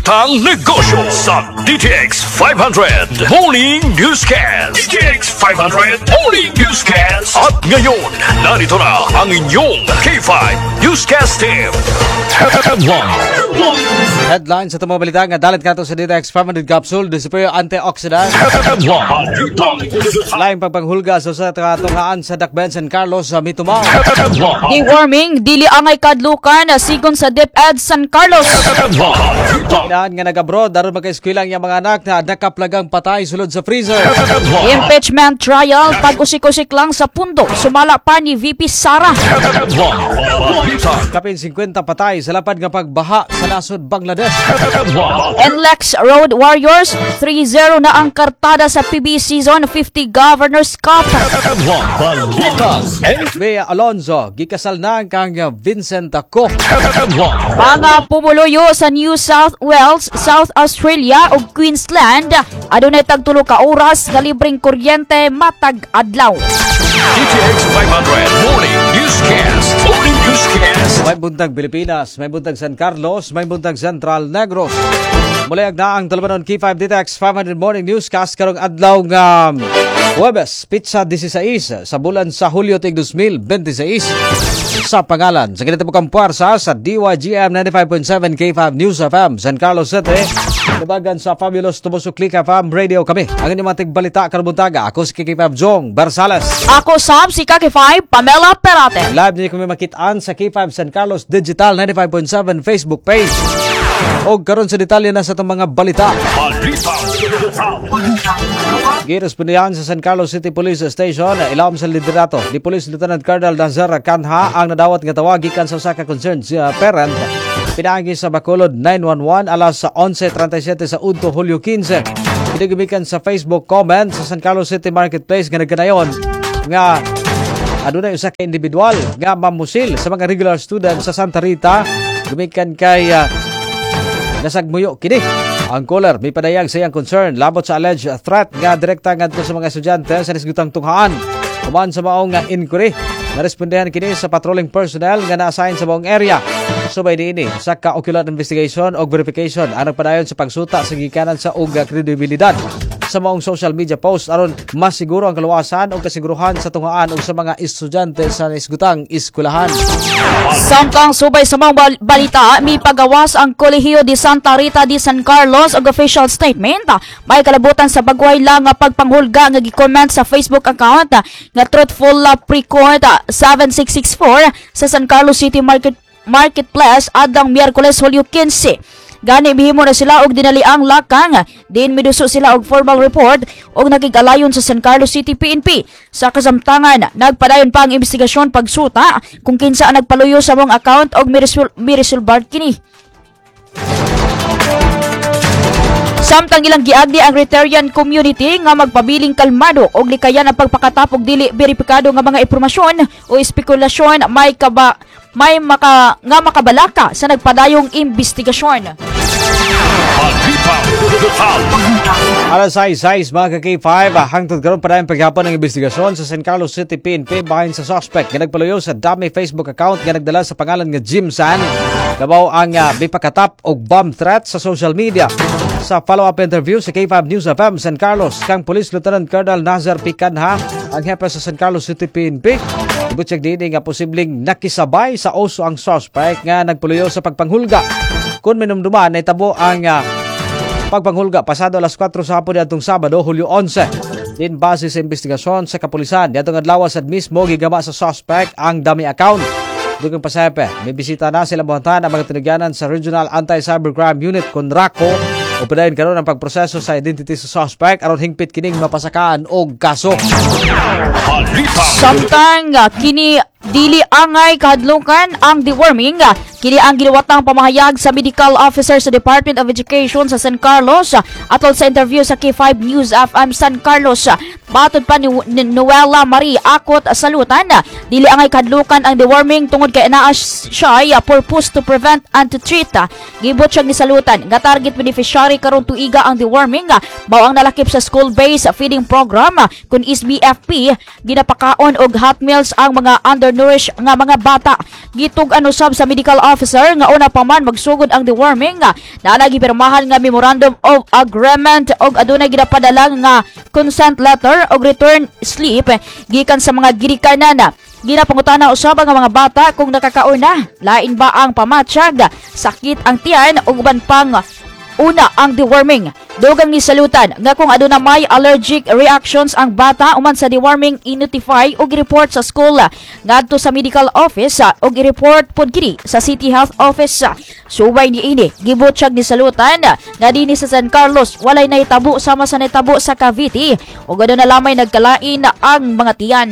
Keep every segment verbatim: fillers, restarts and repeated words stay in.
Balitang Negosyo sa D T X five hundred Morning Newscast. D T X five hundred Morning Newscast. At ngayon, narito na ang inyong K five Newscast Team. Headline. Headline sa itong mga balita nga dalit ka ito sa D T X five hundred capsule de superior antioxidant. Laing pagpanghulga sa sa katungaan sa Dakben San Carlos sa Mitumaw. Deworming, dili angay kadlukan sigon sa DepEd San Carlos. Inaan nga nag-abroad, daron magka-eskwilang yung mga anak na nakaplagang patay sulod sa freezer. Impeachment trial, pag-usik-usik lang sa pundo, sumala pa ni V P Sara. Kapin fifty patay sa lapad nga pagbaha sa nasod Bangladesh. N L E X Road Warriors, three zero na ang kartada sa P B Season fifty Governors Cup. Bea Alonzo, gikasal na kang Vincent Ako. Mga pumuluyo sa New South Wales, South Australia ug Queensland, adunay tagtulo ka oras nga libreng kuryente matag adlaw. D T X five hundred Morning Newscast. Morning Newscast. May buntag Pilipinas, may buntag San Carlos, may buntag Central Negros. Mulayag na ang Talabanon K five D T X five hundred Morning Newscast karong adlaw nga Huwebes, Pizza sixteen sa bulan sa Hulyo tig twenty twenty-six. Sa pangalan sa kinatibok ang puwersa sa D Y G M ninety-five point seven K five News F M San Carlos City. Nabagan sa Fabulous Tumusok Click F M Radio kami. Ang inyong mga tigbalita karong buntaga. Ako si K five Jong Barsales. Ako Sam, si K five Pamela Perate. Live niyo kami makitaan sa K five San Carlos Digital ninety-five point seven Facebook page. O karon sa detalye na sa itong mga balita. Girespondihan sa San Carlos City Police Station, ilawom sa liderato ni Police Lieutenant Colonel Nazar Kanha ang nadawat nga tawag gikan sa usa ka concerned uh, parent. Pinaagi sa Bacolod nine one one alas sa eleven thirty-seven sa Udto Hulyo fifteen. Pinagimikan sa Facebook comment sa San Carlos City Marketplace nga nagkanayon nga adunay usa ka individual nga mamusil sa mga regular students sa Santa Rita gumikan kay uh, nasagmuyo kini. Ang caller may padayag sa iyang concern labot sa alleged threat nga direkta ngadto sa mga estudyante sa nisgutang tunghaan. Human sa maong nga inquiry, narespondihan kini sa patrolling personnel nga na-assign sa maong area. Subay diini sa ka-ocular investigation o verification ang nagpadayon sa pagsuta sa gikanan sa uga kredibilidad sa maong social media post aron mas siguro ang kaluwasan o kasiguruhan sa tunghaan o sa mga estudyante sa nisgutang eskwelahan. Samtang subay sa mga balita, may pagawas ang Kolehiyo de Santa Rita de San Carlos og official statement. May kalabutan sa bagway lang nga pagpanghulga nga gi-comment sa Facebook account nga Truthful Precourt seven six six four sa San Carlos City Market Marketplace adang Miyerkules Hulyo fifteen. Gani bihimo na sila og dinaliang lakang, din miduso sila og formal report og nagigalayon sa San Carlos City P N P. Sa kasamtangan, nagpadayon pa ang investigasyon pagsuta kung kinsa ang nagpaluyo sa mong account og miresulbar kini. Samtang ilang giagdi ang Rotarian community nga magpabiling kalmado og likayan ang pagpakatapog dili beripikado nga mga impormasyon o espekulasyon may kaba may maka nga makabalaka sa nagpadayong investigasyon. Alas sais mga ka-K five, hangtod karon pa dayong paghapon ng investigasyon sa San Carlos City P N P bahin sa suspect nga nagpaluyo sa dami Facebook account nga nagdala sa pangalan nga Jim San. Labaw ang uh, bipakatap og bomb threat sa social media. Sa follow-up interview sa K five News F M San Carlos, kang Police Lieutenant Colonel Nazar Picanha, ang hepe sa San Carlos City P N P, ibutyag din nga posibleng nakisabay sa oso ang suspect nga nagpaluyo sa pagpanghulga. Kung minumduman na itabo ang uh, pagpanghulga pasado alas four sa hapon niadtong Sabado, Hulyo eleven. Din base sa investigasyon sa kapulisan, niadtong adlaw sad mismo gigama sa suspect ang dami account. Dugang pasepe, may bisita na sila buhantan ang mga tinugyanan sa Regional Anti-Cybercrime Unit Conraco o padayon karon ang pagproseso sa identity sa suspect aron hingpit kining mapasakaan og kaso. Samtang kini dili angay kahadlukan ang deworming, kini ang giluwatang pamahayag sa medical officer sa Department of Education sa San Carlos atol sa interview sa K five News F M San Carlos. Batod pa ni Noella Marie Akot salutan, dili angay kahadlukan ang deworming tungod kay naa siya purpose to prevent and to treat. Gibot siya ni salutan nga target beneficiary karon tuiga ang deworming baw ang nalakip sa school-based feeding program kun is B F P ginapakaon og hot meals ang mga under undernourished nga mga bata. Gitug-an usab sa medical officer nga una pa man magsugod ang deworming nga naa gipirmahan nga memorandum of agreement og adunay gidapadala nga consent letter og return slip gikan sa mga girikanan. Ginapangutana usab ang mga bata kung nakakaon na, lain ba ang pamatsyag, sakit ang tiyan ug uban pang una ang deworming. Dugang ni salutan nga kung aduna may allergic reactions ang bata uman sa deworming i-notify o i-report sa school ngadto sa medical office o i-report pod kini sa City Health Office. Subay ni ini gibutyag ni salutan nga dinhi sa San Carlos walay nahitabo sama sa nahitabo sa Cavite ug aduna lamay nagkalain ang mga tiyan.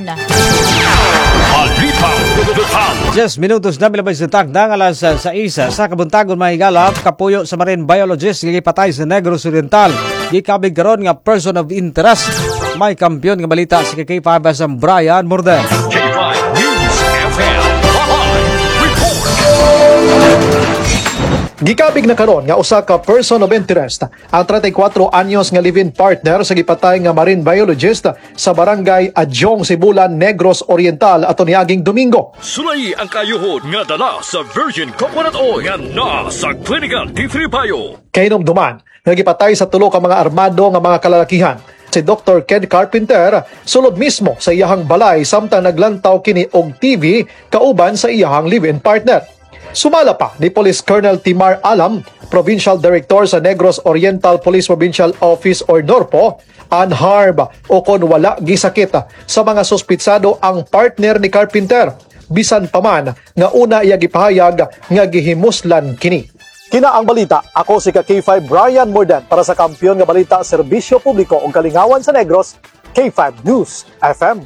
Just minutos na milabay sa tagdang alas sa isa sa kabuntagon mahigalap kapuyo sa marine biologist gigipatay sa Negros Oriental. Gikabig karon nga person of interest. May kampiyon nga balita si K five sa Brian Morden. K five News F M. Report. Gikabig na karon nga usa ka person of interest ang thirty-four anyos nga live-in partner sa gipatay nga marine biologist sa barangay Adjong, Sibulan, Negros Oriental ato niaging Domingo. Sulay ang kayuhod nga dala sa virgin coconut oil nga na sa Clinical T three Bio. Kainomduman nga gipatay sa tulo ka mga armado nga mga kalalakihan. Si Doctor Ken Carpenter sulod mismo sa iyahang balay samtang naglantaw kini og T V kauban sa iyahang live-in partner. Sumala pa ni Police Colonel Timar Alam, Provincial Director sa Negros Oriental Police Provincial Office or NORPO, unharmed o kon wala gisakit sa mga suspitsado ang partner ni Carpenter. Bisan pa man nga una iya gipahayag nga gihimuslan kini. Kina ang balita, ako si K five Brian Morden para sa kampiyon nga balita Serbisyo Publiko o Kalingawan sa Negros, K five News F M.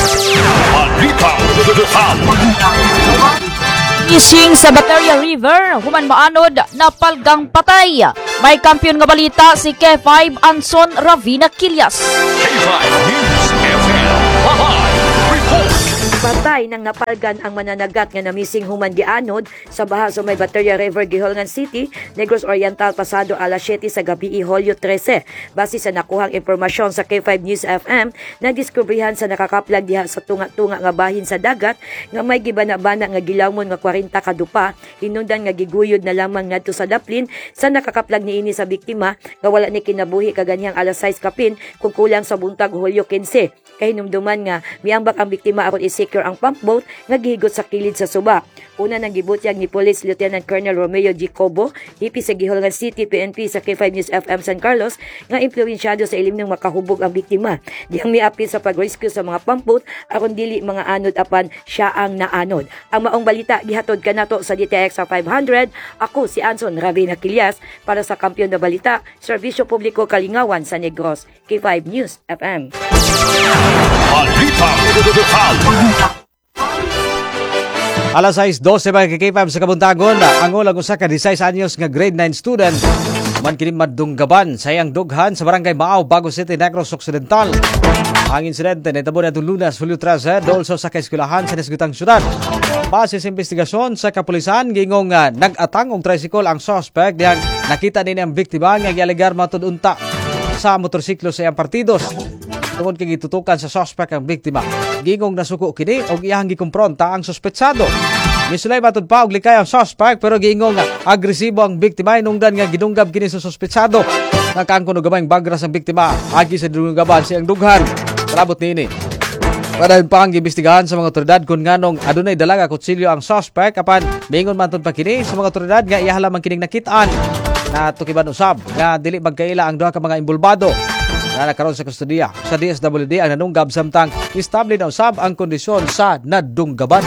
Ising sa Bateria River, human maanod na palgang patay. May kampiyon nga balita si K five Anson Ravina Quillas. K five News F M. Report. Patay nang napalgan ang mananagat nga namising human gianod sa baha sa may Bateria River, Giholngan City, Negros Oriental pasado alas siyete sa gabi Hulyo trese. Base sa nakuhang impormasyon sa K five News F M, nadiskubrehan sa nakakaplag diha sa tunga-tunga nga bahin sa dagat nga may gibana-bana nga gilawmon nga forty ka dupa, hinungdan nga giguyod na lamang ngadto sa daplin sa nakakaplag niini sa biktima nga wala ni kinabuhi kaganyang alas sais kapin kung kulang sa buntag Hulyo kinse. Kahinumduman nga miambak ang biktima aron i-secure ang pump boat nga gihigot sa kilid sa suba. Una nang gibutyag ni Police Lieutenant Colonel Romeo Gicobo, hipi sa Giholngan City P N P sa K five News F M San Carlos, nga impluwensyado sa ilim ng makahubog ang biktima. Diyang miapil sa pag-rescue sa mga pump boat aron dili mga anod apan siya ang naanod. Ang maong balita gihatod kanato sa D T X five hundred. Ako si Anson Ravina Quillas para sa Kampiyon na Balita, Serbisyo Publiko Kalingawan sa Negros, K five News F M. Alas sais dose ba kay K five sa kabuntagon, ang ulang usa ka sixteen anyos nga grade nine student man kini madunggaban sa iyang dughan sa barangay Maaw, Bago City, Negros Occidental. Ang insidente nahitabo na Lunas, Hulyo trese, dolso sa kaeskulahan sa nasgutang syudad. Base sa investigasyon sa kapulisan, gingong uh, nag-atang og tricycle ang suspect diyang nakita din ang biktima nga gialegar matudunta sa motorsiklo sa iyang partidos. Tungod kay gitutukan sa suspect ang biktima, gingong nasuko kini og iyang gikumpronta ang suspetsado. Misulay matud pa og likay ang suspect pero gingong agresibo ang biktima inungdan nga gidunggab kini sa suspetsado. Nakangkon og gamayng bagras ang biktima agi sa dunggaban sa iyang dughan. Palabot niini. Padahal pa ang giimbestigahan sa mga otoridad kung nganong adunay dalaga kutsilyo ang suspect apan mingon man tud pa kini sa mga otoridad nga iya lamang kining nakitaan na tukiban usab nga dili magkaila ang duha ka mga imbulbado na nakaroon sa kustudiya sa D S W D ang nanunggab samtang istable na usab ang kondisyon sa nadunggaban.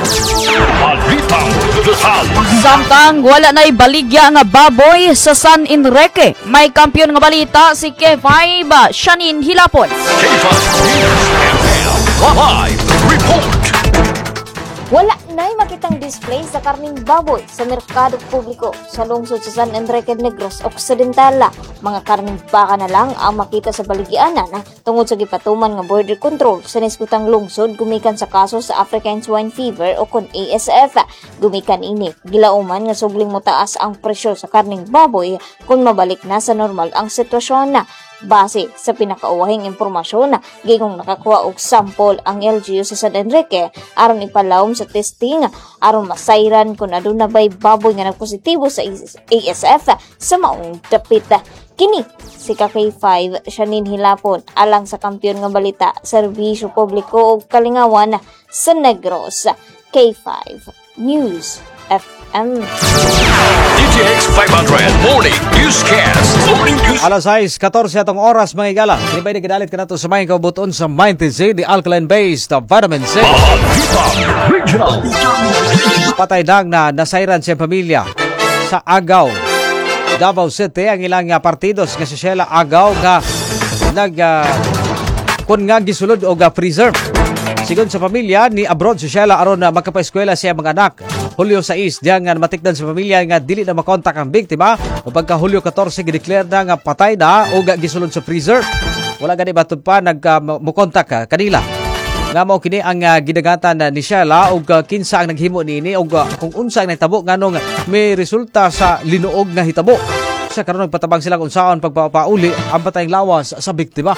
Samtang wala na'y baligya nga baboy sa San Enrique, may kampiyon nga balita si K five Shanin Hilapon. K five News F M. Live report. Wala na'y makitang display sa karning baboy sa merkado publiko sa lungsod sa San Enrique Negros Occidental. Mga karning baka na lang ang makita sa baligyanan tungod sa gipatuman nga border control sa niskutang lungsod gumikan sa kaso sa African Swine Fever o kon A S F. Gumikan ini, gilauman nga sugling mo taas ang presyo sa karning baboy kung mabalik na sa normal ang sitwasyon na. Base sa pinakauwahing impormasyon na gingong nakakuha og sample ang L G U sa San Enrique aron ipalawom sa testing aron masayran kung aduna bay baboy nga nagpositibo sa A S F sa maong dapit. Kini si K five siya ninhilapon alang sa kampiyon nga balita, serbisyo publiko ug kalingawan sa Negros. K five News F M. D T X five hundred Morning Newscast. Morning News. Alas sais fourteen atong oras mga igala. Kini ba gidalit ka nato sa may kabuton sa Minded Z, the alkaline-based vitamin C. Regional. Patay lang na nasayran siyang pamilya sa Agaw, Davao City. Ang ilang uh, partidos nga si Sheila Agaw nga nag uh, kun nga gisulod og uh, freezer. Sigon sa pamilya ni abroad si Sheila aron na magkapaeskwela siya mga anak. Hulyo sais diyan nga matikdan sa pamilya nga dili na makontak ang biktima. O pagka Hulyo fourteen gideclare na nga patay na o gisulod sa freezer. Wala gani batud pa nag uh, mokontak uh, kanila. Nga mao kini ang uh, gidagatan uh, ni Sheila og uh, kinsa ang naghimo niini og uh, kung unsa ang nahitabo nganong may resulta sa linuog nga hitabo. Sa karon nagpatabang sila kung saan pagpapauli ang patayng lawas sa biktima.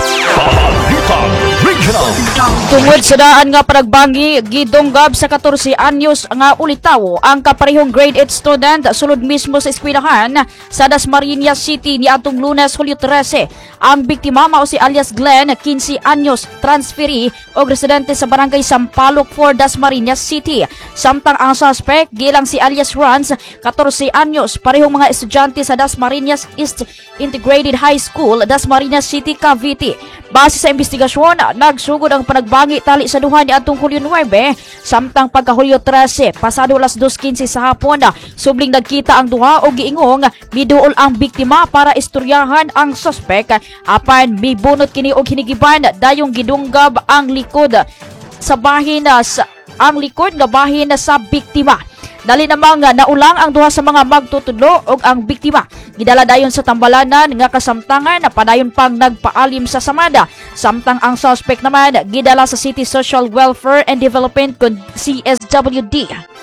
Regional. Tungod sa daan nga panagbangi, gidonggab sa fourteen anyos nga ulitaw ang kaparehong grade eight student sulod mismo sa eskwelahan sa Dasmariñas City ni atong Lunes, Hulyo thirteen. Ang biktima mao si alias Glenn, fifteen anyos, transferee o residente sa barangay Sampaloc four, Dasmariñas City. Samtang ang suspect gilang si alias Franz, fourteen anyos, parehong mga estudyante sa Dasmariñas East Integrated High School, Dasmariñas City, Cavite. Base sa investigasyon, nagsugod ang panagbangi tali sa duha ni atong Hulyo nine, samtang pagka Hulyo thirteen, pasado alas two fifteen sa hapon, subling nagkita ang duha o giingong miduol ang biktima para istoryahan ang suspect. Apan mibunot kini og hinigiban dayong gidunggab ang likod sa bahin sa ang likod nga bahin sa biktima. Dali namang naulang ang duha sa mga magtutudlo ug ang biktima gidala dayon sa tambalanan nga kasamtangan na padayon pang nagpaalim sa samada, samtang ang suspect naman gidala sa City Social Welfare and Development kun C S W D.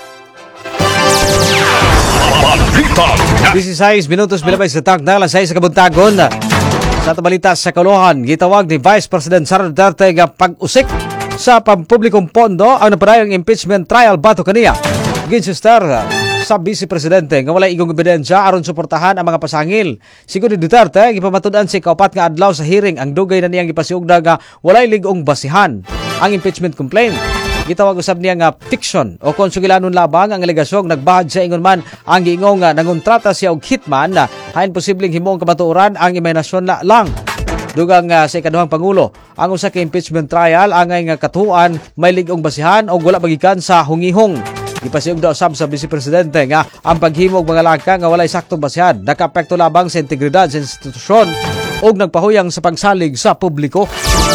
sixteen minutos bilabay sa tag na alas sais sa kabuntagon. Sa tabalita sa Kalohan, gitawag ni Vice President Sara Duterte nga pag-usik sa pampublikong pondo ang napadayong impeachment trial bato kaniya. Ginsister sa Vice Presidente nga walay igong ebidensya aron suportahan ang mga pasangil. Sigon ni Duterte, gipamatud-an si kaupat nga adlaw sa hearing ang dugay na niyang gipasiugda nga walay ligong basihan ang impeachment complaint. Gitawag usab niya nga fiction o konsugilanon labang ang alegasyong nagbahad sa ingon man ang giingong nga nangontrata siya og hitman na hain posibleng himoong kamatuoran ang imahinasyon na lang. Dugang uh, sa ikaduhang pangulo, ang usa ka impeachment trial angay nga katuan may ligong basihan o wala magikan sa hungihong. Ipasiugda usab sa Vice Presidente nga ang paghimo og mga langkah nga walay saktong basihan nakaapekto labang sa integridad sa institusyon o nagpahuyang sa pagsalig sa publiko.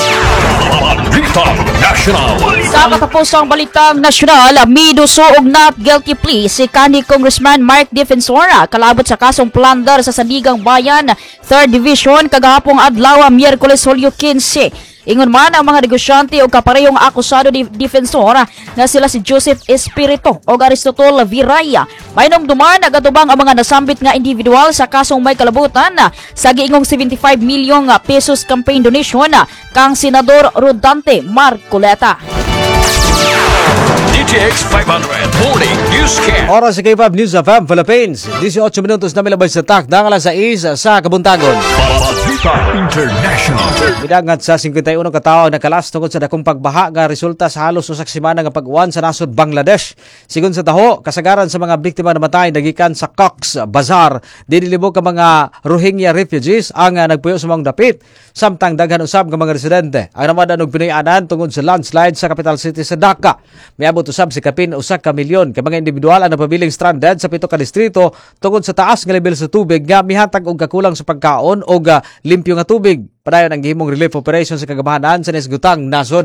Sa katapusang balitang nasyonal, miduso og not guilty plea si kanhi Congressman Mark Defensora kalabot sa kasong plunder sa Sandigang Bayan, third Division kagahapong adlaw, Miyerkules, Hulyo fifteen. Ingon man ang mga negosyante o kaparehong akusado ni Defensor na sila si Joseph Espirito o Aristotol Viraya. Maynom duman nagatubang ang mga nasambit nga individual sa kasong may kalabutan sa giingong seventy-five million pesos campaign donation kang Senador Rodante Marcoleta. D T X five hundred Morning Newscast. Oras sa K five News F M Philippines. eighteen minutos na milabay sa tak ng alas sais sa Kabuntagon. International. Midangat sa fifty-one katao ang nakalas tungod sa dakong pagbaha nga resulta sa halos usak semana nga pag-uwan sa nasod Bangladesh. Sigon sa taho, kasagaran sa mga biktima namatay nagikan sa Cox's Bazar. Dinilibog ka mga Rohingya refugees ang uh, nagpuyo sa mga dapit. Samtang daghan usab nga mga residente ang namadan og pinayanan tungod sa landslide sa capital city sa Dhaka. Miabot usab si kapin usak ka milyon ka mga individual ang napabiling stranded sa pito ka distrito tungod sa taas nga level sa tubig nga mihatag og kakulang sa pagkaon og uh, limpyo nga tubig. Padayon ang gihimong relief operation sa kagabahanan sa Nesgutang nasod.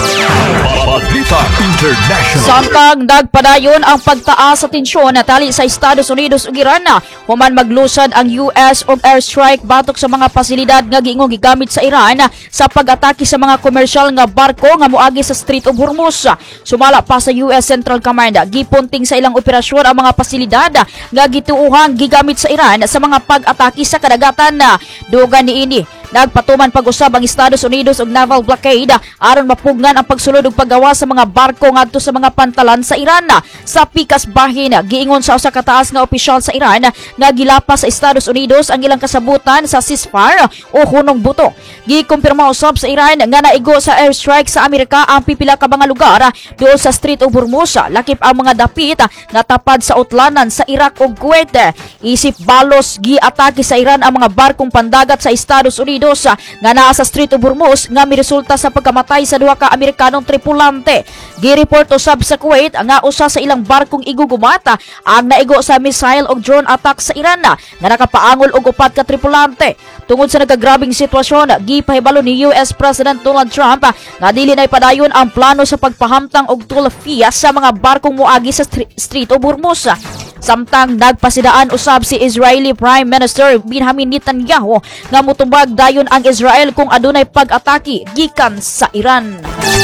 Samtang nagpadayon ang pagtaas sa tensyon na tali sa Estados Unidos ug Iran, human maglusad ang U S og airstrike batok sa mga pasilidad nga giingong gigamit sa Iran sa pag-atake sa mga komersyal nga barko nga moagi sa Strait of Hormuz. Sumala pa sa U S Central Command, gipunting sa ilang operasyon ang mga pasilidad nga gituuhang gigamit sa Iran sa mga pag-atake sa kadagatan. Dugan niini Nagpatuman pag-usab ang Estados Unidos og naval blockade aron mapugnan ang pagsulod ug paggawa sa mga barko ngadto sa mga pantalan sa Iran. Sa pikas bahin, giingon sa usa ka taas nga opisyal sa Iran nga gilapas sa Estados Unidos ang ilang kasabutan sa ceasefire o hunong buto. Gikumpirma usab sa Iran nga naigo sa airstrike sa Amerika ang pipila ka mga lugar duol sa Strait of Hormuz, lakip ang mga dapit nga tapad sa utlanan sa Iraq ug Kuwait. Isip balos giatake sa Iran ang mga barkong pandagat sa Estados Unidos nga naa sa Strait of Hormuz nga miresulta sa pagkamatay sa duha ka Amerikanong tripulante. Gireport usab sa Kuwait nga usa sa ilang barkong igugumata ang naigo sa missile ug drone attack sa Iran nga nakapaangol og upat ka tripulante. Tungod sa nagagrabing sitwasyon, gipahibalo ni U S President Donald Trump nga dili na ipadayon ang plano sa pagpahamtang og toll fee sa mga barkong moagi sa Strait of Hormuz. Samtang nagpasidaan usab si Israeli Prime Minister Benjamin Netanyahu nga mutumbag dayon ang Israel kung adunay pag-atake gikan sa Iran.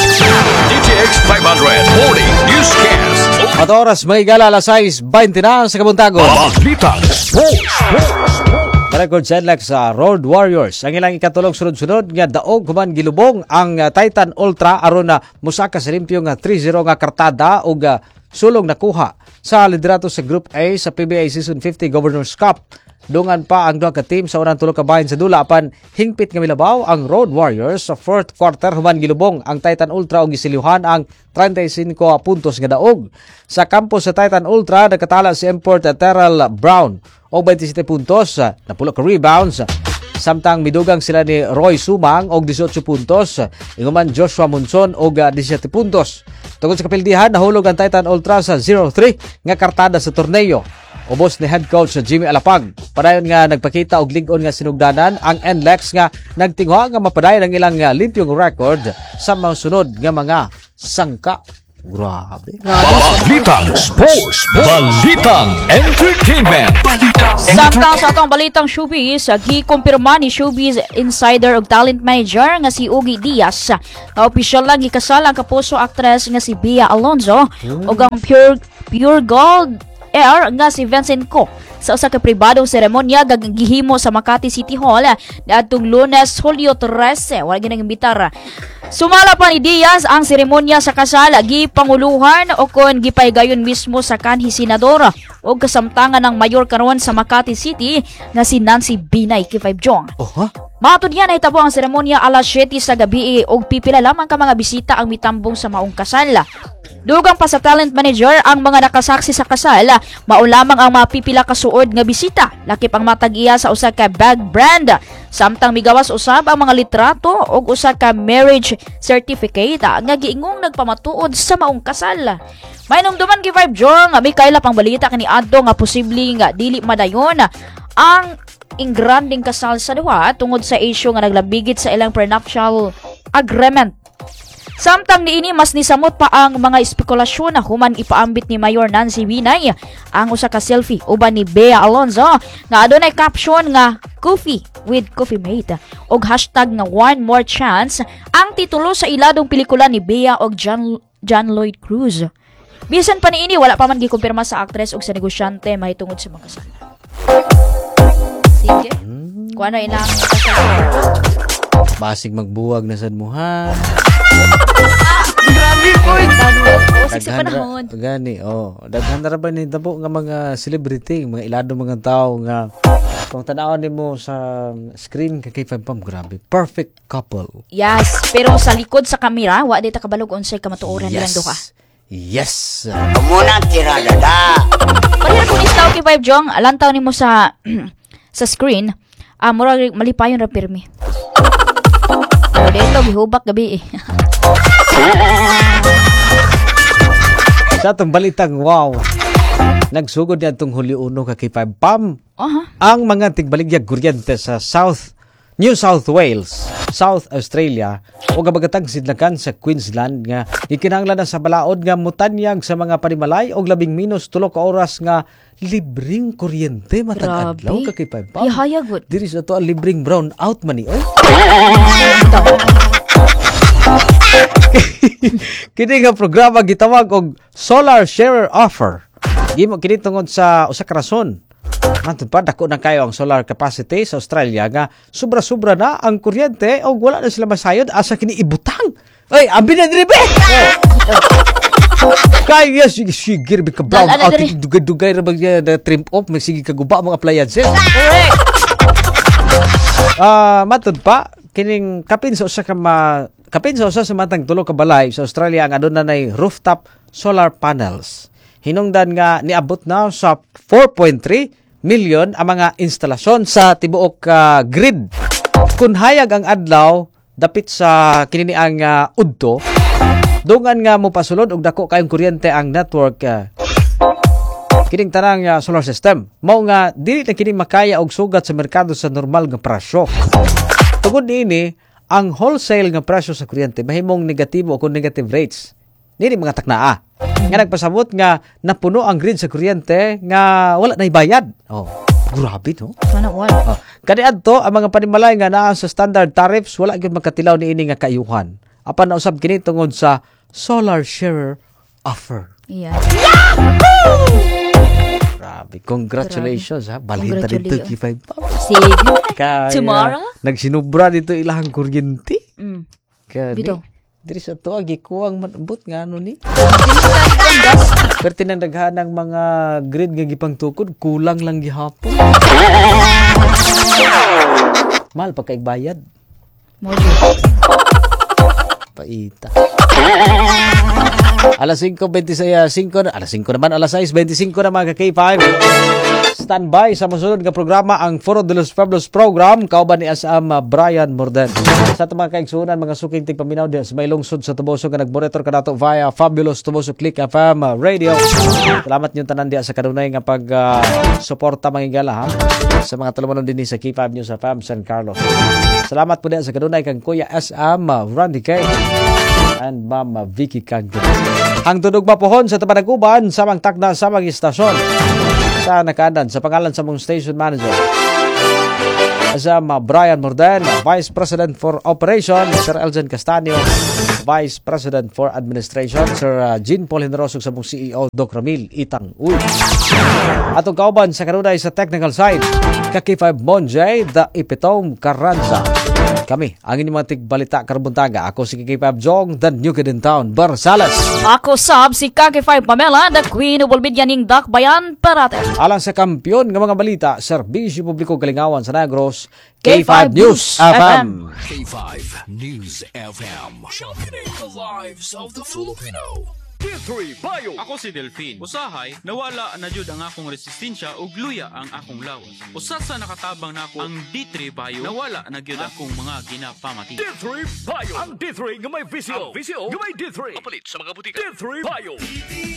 D T X five hundred Morning Newscast. At oras may gala alas sais bainte na sa kabuntagon. Balitang Sports. Record setback sa Road Warriors. Ang ilang ikatulog sunod-sunod nga daog human gilubong ang uh, Titan Ultra aron na musaka sa limpyo nga three zero nga kartada ug uh, sulong nakuha sa liderato sa Group A sa P B A Season fifty Governors Cup. Dungan pa ang duha ka team sa unang tulo ka bahin sa dula apan hingpit nga milabaw ang Road Warriors sa fourth quarter human gilubong ang Titan Ultra og gisilyuhan ang thirty-five puntos nga daog. Sa kampo sa Titan Ultra nakatala si import Terrell Brown og twenty-seven puntos, napulo ka rebounds. Samtang midugang sila ni Roy Sumang og eighteen puntos, inguman Joshua Monson og seventeen puntos. Tungod sa kapildihan, nahulog ang Titan Ultra sa zero three nga kartada sa torneo. Ubos ni head coach Jimmy Alapag. Padayon nga nagpakita og lig-on nga sinugdanan ang N L E X nga nagtingwa nga mapadayon ang ilang uh, limpyong record sa mga sunod nga mga sangka. Grabe. Balitang Sports. Balitang Entertainment. Samtang sa atong balitang showbiz, gikumpirma ni showbiz insider ug talent manager nga si Ugi Diaz na opisyal lang gikasal ang kapuso actress nga si Bea Alonzo ug ang pure pure gold heir nga si Vincent Co sa usa ka pribadong seremonya gagihimo sa Makati City Hall niadtong Lunes, Hulyo thirteen. Wala ginang imbitar. Sumala pa ni Diaz ang seremonya sa kasal, gipanguluhan o kon gipaygayon mismo sa kanhi senador o kasamtangan ng mayor karon sa Makati City nga si Nancy Binay Kifayb Jong. Oh, ha? Matod yan ay tabo ang seremonya alas siyete sa gabi og pipila lamang ka mga bisita ang mitambong sa maong kasal. Dugang pa sa talent manager ang mga nakasaksi sa kasal, mao lamang ang mapipila ka suod nga bisita, lakip ang matag-iya sa usa ka bag brand. Samtang migawas usab ang mga litrato og usa ka marriage certificate nga giingong nagpamatuod sa maong kasal. May numduman gi Vibe Jong, may kaila pang balita kani adto nga posible nga dili madayon ang ingranding kasal sa duha tungod sa issue nga naglabigit sa ilang prenuptial agreement. Samtang niini mas nisamot pa ang mga espekulasyon na human ipaambit ni Mayor Nancy Binay ang usa ka selfie uban ni Bea Alonzo nga adunay caption nga Coffee with Coffee Mate og hashtag nga one more chance ang titulo sa iladong pelikula ni Bea og John, John Lloyd Cruz. Bisan pa niini wala pa man gikumpirma sa aktres og sa negosyante mahitungod sa mga kasal. Sige. Kuano ilang kasal? Basig magbuwag na sad mo ha. Grabe po. Usik sa panahon. Gani, oh. Daghan ra ba ni tabo nga mga celebrity, mga ilado mga tao nga kung tanawon nimo sa screen kay Five Pam, grabe. Perfect couple. Yes, pero sa likod sa kamera, wa di ta kabalog unsay kamatuoran nilang duha. Yes. Muna tirada da. Pahira kung istaw kay Five Jong, alantaw nimo sa sa screen, ah murag malipayon ra pirmi. Pero dito gihubak gabi eh. Sa itong balitang wow, nagsugod niya itong huli uno ka kay Five Pam. Uh-huh. Ang mga tigbaligyag kuryente sa South New South Wales, South Australia o gabagatang sidlakan sa Queensland nga ikinahanglan na sa balaod nga mutanyag sa mga panimalay og labing minus tulo ka oras nga libreng kuryente matag adlaw ka kay Five Pam. Ihayagod. Diri sa to ang libreng brown out man ni oy. Kini nga programa gitawag og Solar Sharer Offer. Gimo kini tungod sa usa ka rason. Nandun pa, dako na kayo ang solar capacity sa Australia nga sobra-sobra na ang kuryente o wala na sila masayod asa kini ibutang. Ay, ambi na diri be. Kaya sige sige bi ka brown Dala na out diri. dugay-dugay ra bagya na trim off may sige kaguba mga appliances. Correct. Ah, matud pa kining kapin sa usa ka ma kapin sa usa sa matang tulo ka balay sa Australia ang aduna nay rooftop solar panels. Hinungdan nga niabot na sa four point three million ang mga instalasyon sa tibuok ah, grid. Kung hayag ang adlaw dapit sa kini ang uh, udto, dungan nga mo pasulod og dako kayong kuryente ang network uh, kining tanang uh, solar system. Mao nga dili na kini makaya og sugat sa merkado sa normal nga presyo. Tungod niini, ang wholesale nga presyo sa kuryente mahimong negatibo o kung negative rates. Nini mga taknaa. Nga nagpasabot nga napuno ang grid sa kuryente nga wala na ibayad. Oh, grabe no. Sana all. Oh. Kani adto ang mga panimalay nga naa sa standard tariffs wala gyud makatilaw niini nga kayuhan. Apan nausab kini tungod sa solar sharer offer. Yeah. Grabe, congratulations ha. Balita dito Congratulations. G five. Sige. Kaya Tomorrow? nagsinubra dito ilahang kuryente. Mm. Kaya Bitaw. diri sa to agi kuwang manabot nga ano ni. Perti nang daghanang mga grid nga gipang tukod kulang lang gihapon. Mahal pa kay bayad. Mojo. Paita. Alas five twenty-five na, alas five naman, alas six twenty-five na mga K five. Standby sa masunod nga programa ang Foro de los Pueblos program kauban ni Asam uh, Brian Morden. Sa mga kaigsunan mga suking tigpaminaw diha sa may lungsod sa Tuboso nga nagmonitor kanato via Fabulous Tuboso Click F M uh, Radio. Salamat niyo tanan diha sa kanunay nga pag uh, suporta mangigala ha sa mga tulumanon dinhi sa K five News F M San Carlos. Salamat po diha sa kanunay kang Kuya S M uh, Randy K and Mama Vicky Cagdon. Ang tunog mapuhon sa Tabanag-Uban sa mga takna sa mga istasyon sa nakaadan sa pangalan sa mong station manager sa uh, Brian Morden, Vice President for Operation, Sir Elgin Castanio, Vice President for Administration, Sir uh, Jean Paul Hinrosog sa mong C E O, Doc Ramil Itang Uy. Atong kauban sa kanunay sa technical side, K five Monjay, The Epitome Carranza. Kami, ang inyong mga tigbalita karbuntaga. Ako si K five Jong, the new kid in town, Barsales. Ako sab si K five Pamela, the queen of Bulbidyaning Dakbayan Parate. Alang sa kampyon ng mga balita, Serbisyo Publiko Galingawan sa Negros, K five News F F M. M. K five News F M. Championing the lives of the Filipino. D three Bio. Ako si Delphine. Usahay, nawala na jud ang akong resistensya ug luya ang akong lawas. Usa sa nakatabang nako ang D three Bio, nawala na gyud akong mga ginapamati. D three Bio. Ang D three nga may visio. Ang visio nga may D three. Kapalit sa mga butika. D three Bio.